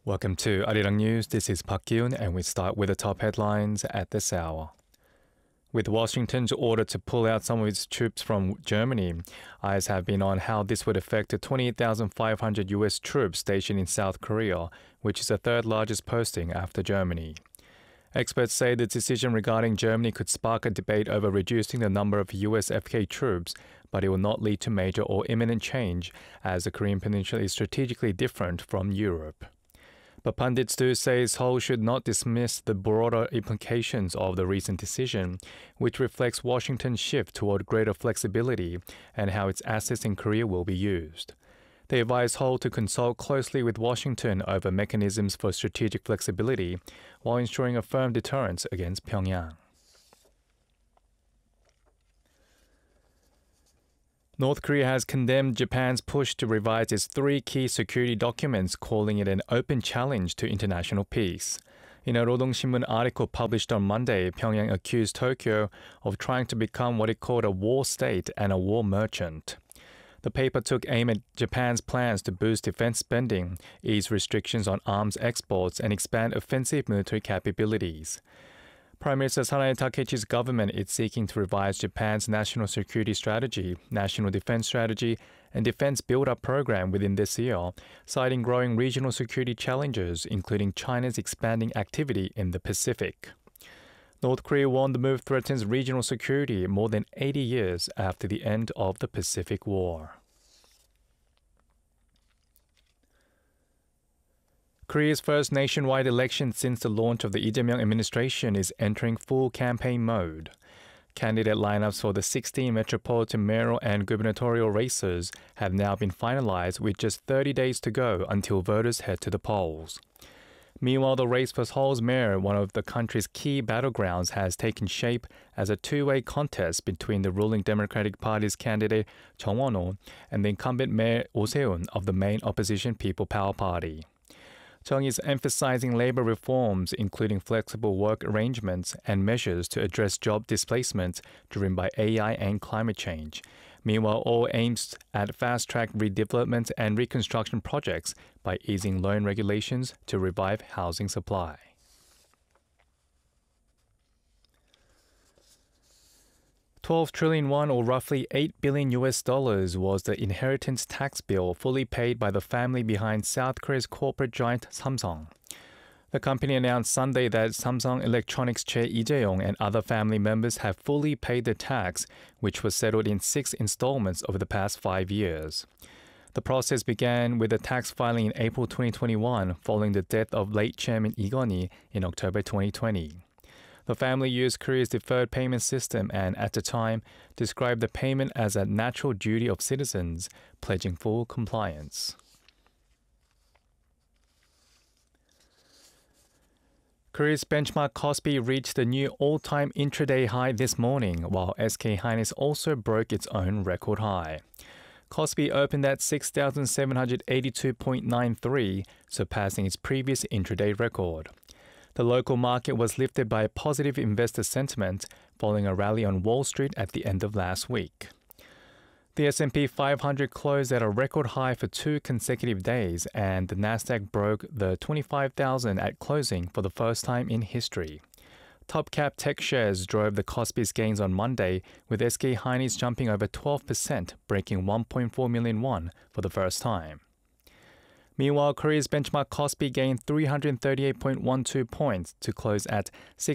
Welcome to Arirang News. This is Park Kyun, and we start with the top headlines at this hour. With Washington's order to pull out some of its troops from Germany, eyes have been on how this would affect the 28,500 U.S. troops stationed in South Korea, which is the third largest posting after Germany. Experts say the decision regarding Germany could spark a debate over reducing the number of U.S. FK troops, but it will not lead to major or imminent change, as the Korean Peninsula is strategically different from Europe. But pundits do say Seoul should not dismiss the broader implications of the recent decision, which reflects Washington's shift toward greater flexibility and how its assets in Korea will be used. They advise Seoul to consult closely with Washington over mechanisms for strategic flexibility while ensuring a firm deterrence against Pyongyang. North Korea has condemned Japan's push to revise its three key security documents, calling it an open challenge to international peace. In a Rodong Sinmun article published on Monday, Pyongyang accused Tokyo of trying to become what it called a war state and a war merchant. The paper took aim at Japan's plans to boost defense spending, ease restrictions on arms exports, and expand offensive military capabilities. Prime Minister Sanae Takechi's government is seeking to revise Japan's national security strategy, national defense strategy, and defense build-up program within this year, citing growing regional security challenges, including China's expanding activity in the Pacific. North Korea warned the move threatens regional security more than 80 years after the end of the Pacific War. Korea's first nationwide election since the launch of the Lee Jae-myung administration is entering full campaign mode. Candidate lineups for the 16 metropolitan mayoral and gubernatorial races have now been finalized with just 30 days to go until voters head to the polls. Meanwhile, the race for Seoul's mayor, one of the country's key battlegrounds, has taken shape as a two-way contest between the ruling Democratic Party's candidate Chung Won-ho and the incumbent mayor Oh Se-eun of the main opposition People Power Party. Chung is emphasizing labor reforms, including flexible work arrangements and measures to address job displacement driven by AI and climate change. Meanwhile, all aims at fast-track redevelopment and reconstruction projects by easing loan regulations to revive housing supply. $12 trillion won, or roughly $8 billion was the inheritance tax bill fully paid by the family behind South Korea's corporate giant Samsung. The company announced Sunday that Samsung Electronics chair Lee Jae-yong and other family members have fully paid the tax, which was settled in 6 installments over the past 5 years. The process began with the tax filing in April 2021 following the death of late Chairman Lee Keun-hee in October 2020. The family used Korea's deferred payment system and, at the time, described the payment as a natural duty of citizens, pledging full compliance. Korea's benchmark Kospi reached a new all-time intraday high this morning, while SK Hynix also broke its own record high. Kospi opened at 6,782.93, surpassing its previous intraday record. The local market was lifted by positive investor sentiment following a rally on Wall Street at the end of last week. The S&P 500 closed at a record high for 2 consecutive days, and the Nasdaq broke the 25,000 at closing for the first time in history. Top-cap tech shares drove the Kospi's gains on Monday, with SK Hynix jumping over 12%, breaking 1.4 million won for the first time. Meanwhile, Korea's benchmark Kospi gained 338.12 points to close at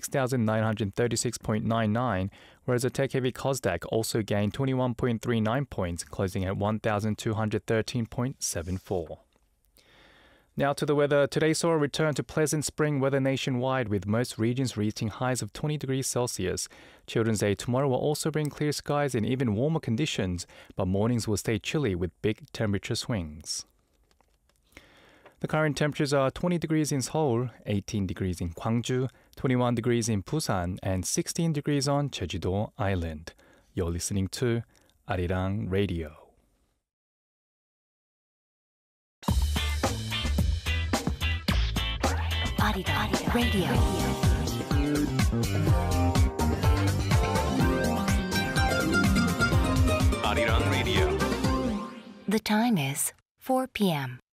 6,936.99, whereas the tech-heavy Kosdaq also gained 21.39 points, closing at 1,213.74. Now to the weather. Today saw a return to pleasant spring weather nationwide, with most regions reaching highs of 20 degrees Celsius. Children's Day tomorrow will also bring clear skies and even warmer conditions, but mornings will stay chilly with big temperature swings. The current temperatures are 20 degrees in Seoul, 18 degrees in Gwangju, 21 degrees in Busan, and 16 degrees on Jeju-do Island. You're listening to Arirang Radio. Arirang Radio. Arirang Radio. The time is 4 p.m.